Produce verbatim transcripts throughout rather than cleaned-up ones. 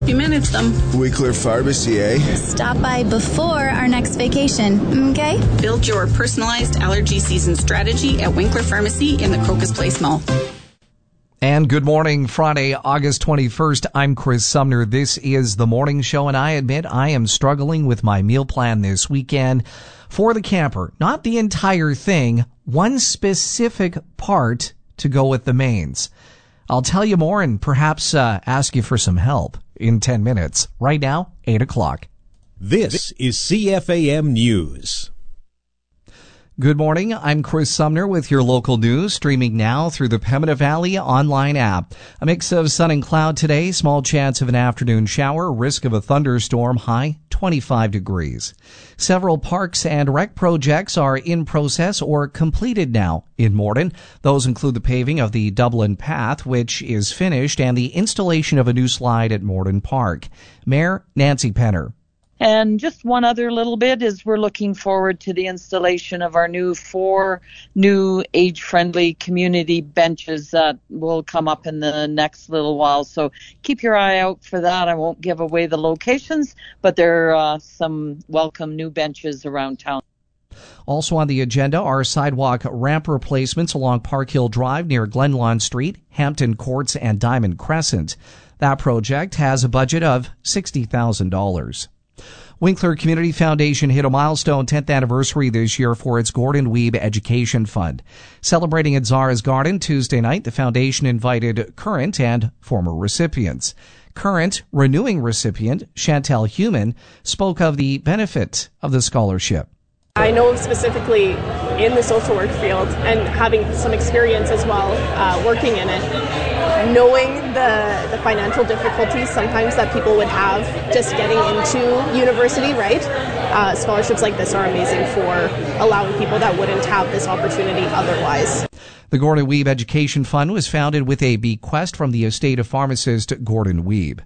You manage them. Winkler Pharmacy, eh? Stop by before our next vacation, okay? Build your personalized allergy season strategy at Winkler Pharmacy in the Crocus Place Mall. And good morning, Friday, August twenty-first. I'm Chris Sumner. This is The Morning Show, and I admit I am struggling with my meal plan this weekend for the camper. Not the entire thing, one specific part to go with the mains. I'll tell you more and perhaps uh, ask you for some help in ten minutes. Right now, eight o'clock. This is C F A M News. Good morning. I'm Chris Sumner with your local news, streaming now through the Pembina Valley online app. A mix of sun and cloud today, small chance of an afternoon shower, risk of a thunderstorm, high twenty-five degrees. Several parks and rec projects are in process or completed now in Morden. Those include the paving of the Dublin Path, which is finished, and the installation of a new slide at Morden Park. Mayor Nancy Penner. And just one other little bit is we're looking forward to the installation of our new four new age-friendly community benches that will come up in the next little while. So keep your eye out for that. I won't give away the locations, but there are uh, some welcome new benches around town. Also on the agenda are sidewalk ramp replacements along Park Hill Drive near Glenlawn Street, Hampton Courts, and Diamond Crescent. That project has a budget of sixty thousand dollars. Winkler Community Foundation hit a milestone tenth anniversary this year for its Gordon Weeb Education Fund. Celebrating at Zara's Garden Tuesday night, the foundation invited current and former recipients. Current renewing recipient Chantel Human spoke of the benefit of the scholarship. I know specifically in the social work field and having some experience as well uh, working in it, knowing the, the financial difficulties sometimes that people would have just getting into university, right? Uh, scholarships like this are amazing for allowing people that wouldn't have this opportunity otherwise. The Gordon Weeb Education Fund was founded with a bequest from the estate of pharmacist Gordon Weeb.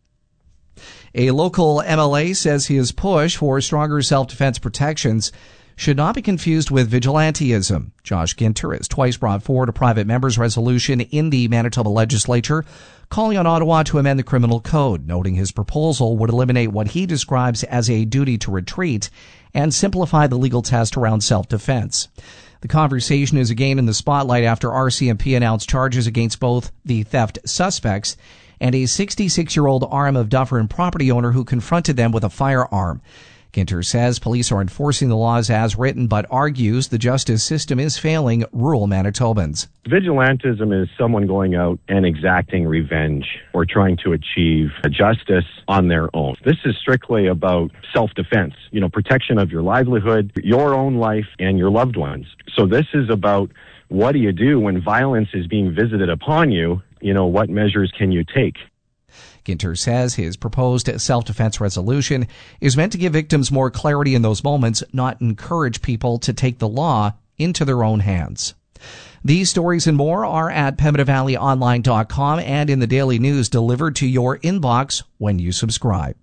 A local M L A says his push for stronger self-defense protections should not be confused with vigilantism. Josh Ginter has twice brought forward a private member's resolution in the Manitoba legislature calling on Ottawa to amend the criminal code, noting his proposal would eliminate what he describes as a duty to retreat and simplify the legal test around self-defense. The conversation is again in the spotlight after R C M P announced charges against both the theft suspects and a sixty-six-year-old Arm of Dufferin property owner who confronted them with a firearm. Ginter says police are enforcing the laws as written, but argues the justice system is failing rural Manitobans. Vigilantism is someone going out and exacting revenge or trying to achieve justice on their own. This is strictly about self-defense, you know, protection of your livelihood, your own life, and your loved ones. So this is about what do you do when violence is being visited upon you? You know, what measures can you take? Ginter says his proposed self-defense resolution is meant to give victims more clarity in those moments, not encourage people to take the law into their own hands. These stories and more are at pembina valley online dot com and in the daily news delivered to your inbox when you subscribe.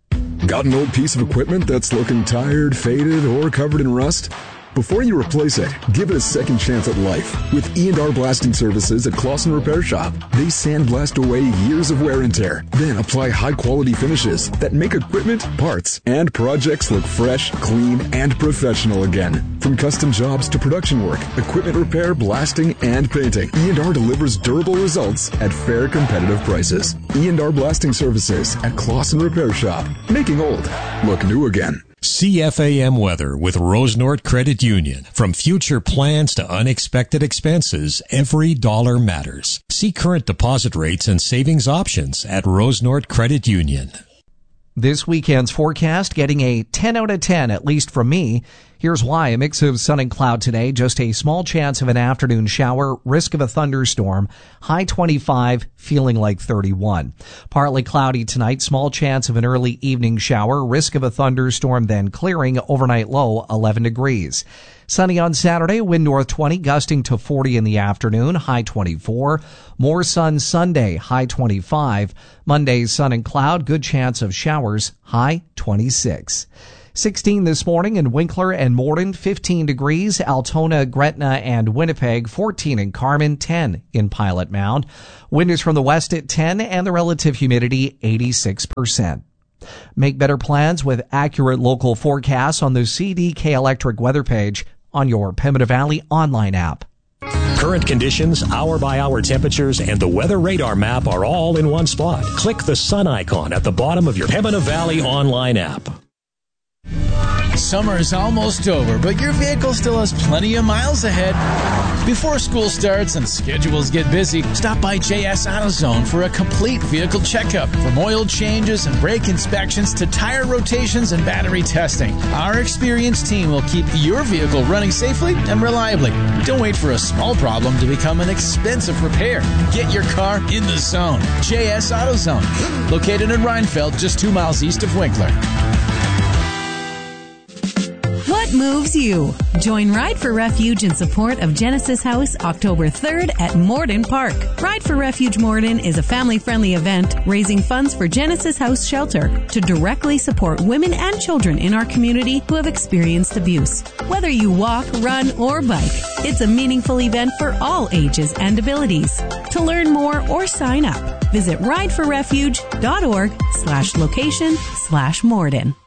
Got an old piece of equipment that's looking tired, faded, or covered in rust? Before you replace it, give it a second chance at life with E and R Blasting Services at Clausen Repair Shop. They sandblast away years of wear and tear, then apply high-quality finishes that make equipment, parts, and projects look fresh, clean, and professional again. From custom jobs to production work, equipment repair, blasting, and painting, E and R delivers durable results at fair, competitive prices. E and R Blasting Services at Clausen Repair Shop, making old look new again. C F A M weather with Rosenort Credit Union. From future plans to unexpected expenses, every dollar matters. See current deposit rates and savings options at Rosenort Credit Union. This weekend's forecast getting a ten out of ten, at least from me. Here's why. A mix of sun and cloud today, just a small chance of an afternoon shower, risk of a thunderstorm, high twenty-five, feeling like thirty-one. Partly cloudy tonight, small chance of an early evening shower, risk of a thunderstorm, then clearing, overnight low eleven degrees. Sunny on Saturday, wind north twenty, gusting to forty in the afternoon, high twenty-four. More sun Sunday, high twenty-five. Monday, sun and cloud, good chance of showers, high twenty-six. sixteen this morning in Winkler and Morden, fifteen degrees, Altona, Gretna, and Winnipeg, fourteen in Carmen, ten in Pilot Mound. Wind is from the west at ten and the relative humidity eighty-six percent. Make better plans with accurate local forecasts on the C D K Electric weather page on your Pembina Valley online app. Current conditions, hour-by-hour temperatures, and the weather radar map are all in one spot. Click the sun icon at the bottom of your Pembina Valley online app. Summer is almost over, but your vehicle still has plenty of miles ahead. Before school starts and schedules get busy, stop by J S AutoZone for a complete vehicle checkup. From oil changes and brake inspections to tire rotations and battery testing, our experienced team will keep your vehicle running safely and reliably. Don't wait for a small problem to become an expensive repair. Get your car in the zone. J S AutoZone, located in Reinfeld, just two miles east of Winkler. What moves you? Join Ride for Refuge in support of Genesis House October third at Morden Park. Ride for Refuge Morden is a family-friendly event raising funds for Genesis House Shelter to directly support women and children in our community who have experienced abuse. Whether you walk, run, or bike, it's a meaningful event for all ages and abilities. To learn more or sign up, visit rideforrefuge.org slash location slash Morden.